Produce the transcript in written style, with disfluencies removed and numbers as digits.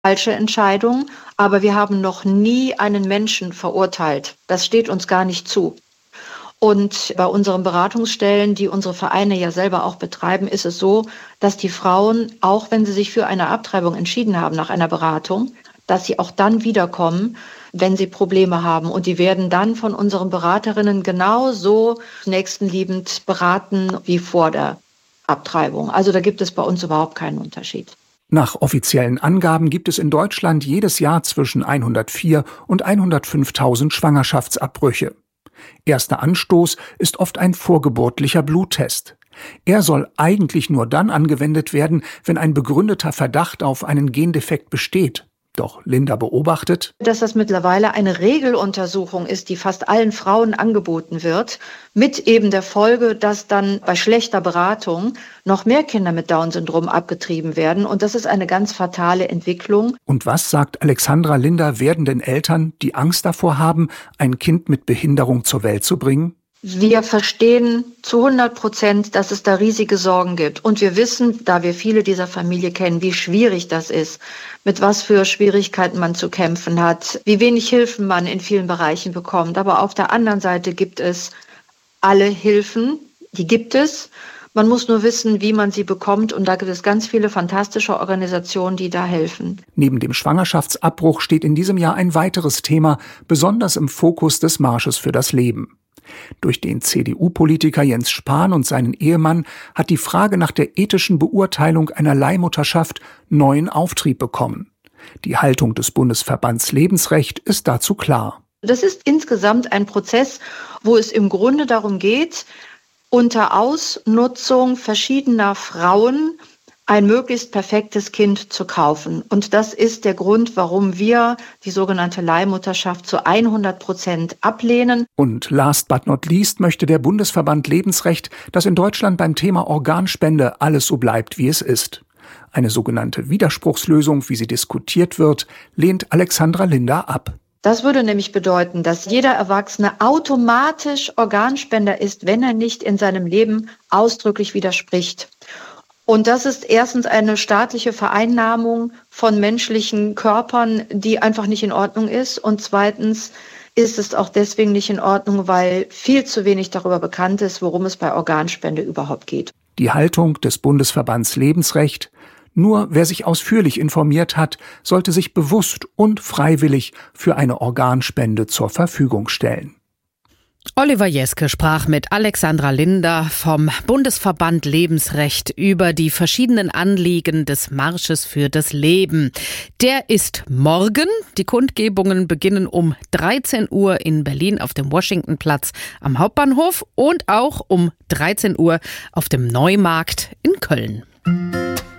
falsche Entscheidung, aber wir haben noch nie einen Menschen verurteilt. Das steht uns gar nicht zu. Und bei unseren Beratungsstellen, die unsere Vereine ja selber auch betreiben, ist es so, dass die Frauen, auch wenn sie sich für eine Abtreibung entschieden haben nach einer Beratung, dass sie auch dann wiederkommen, wenn sie Probleme haben. Und die werden dann von unseren Beraterinnen genauso nächstenliebend beraten wie vor der Abtreibung. Also da gibt es bei uns überhaupt keinen Unterschied. Nach offiziellen Angaben gibt es in Deutschland jedes Jahr zwischen 104 und 105.000 Schwangerschaftsabbrüche. Erster Anstoß ist oft ein vorgeburtlicher Bluttest. Er soll eigentlich nur dann angewendet werden, wenn ein begründeter Verdacht auf einen Gendefekt besteht. Doch Linda beobachtet, dass das mittlerweile eine Regeluntersuchung ist, die fast allen Frauen angeboten wird, mit eben der Folge, dass dann bei schlechter Beratung noch mehr Kinder mit Down-Syndrom abgetrieben werden. Und das ist eine ganz fatale Entwicklung. Und was sagt Alexandra Linder werdenden Eltern, die Angst davor haben, ein Kind mit Behinderung zur Welt zu bringen? Wir verstehen zu 100%, dass es da riesige Sorgen gibt. Und wir wissen, da wir viele dieser Familie kennen, wie schwierig das ist, mit was für Schwierigkeiten man zu kämpfen hat, wie wenig Hilfen man in vielen Bereichen bekommt. Aber auf der anderen Seite gibt es alle Hilfen, die gibt es. Man muss nur wissen, wie man sie bekommt. Und da gibt es ganz viele fantastische Organisationen, die da helfen. Neben dem Schwangerschaftsabbruch steht in diesem Jahr ein weiteres Thema, besonders im Fokus des Marsches für das Leben. Durch den CDU-Politiker Jens Spahn und seinen Ehemann hat die Frage nach der ethischen Beurteilung einer Leihmutterschaft neuen Auftrieb bekommen. Die Haltung des Bundesverbands Lebensrecht ist dazu klar. Das ist insgesamt ein Prozess, wo es im Grunde darum geht, unter Ausnutzung verschiedener Frauen ein möglichst perfektes Kind zu kaufen. Und das ist der Grund, warum wir die sogenannte Leihmutterschaft zu 100% ablehnen. Und last but not least möchte der Bundesverband Lebensrecht, dass in Deutschland beim Thema Organspende alles so bleibt, wie es ist. Eine sogenannte Widerspruchslösung, wie sie diskutiert wird, lehnt Alexandra Linder ab. Das würde nämlich bedeuten, dass jeder Erwachsene automatisch Organspender ist, wenn er nicht in seinem Leben ausdrücklich widerspricht. Und das ist erstens eine staatliche Vereinnahmung von menschlichen Körpern, die einfach nicht in Ordnung ist. Und zweitens ist es auch deswegen nicht in Ordnung, weil viel zu wenig darüber bekannt ist, worum es bei Organspende überhaupt geht. Die Haltung des Bundesverbands Lebensrecht: Nur wer sich ausführlich informiert hat, sollte sich bewusst und freiwillig für eine Organspende zur Verfügung stellen. Oliver Jeske sprach mit Alexandra Linder vom Bundesverband Lebensrecht über die verschiedenen Anliegen des Marsches für das Leben. Der ist morgen. Die Kundgebungen beginnen um 13 Uhr in Berlin auf dem Washingtonplatz am Hauptbahnhof und auch um 13 Uhr auf dem Neumarkt in Köln.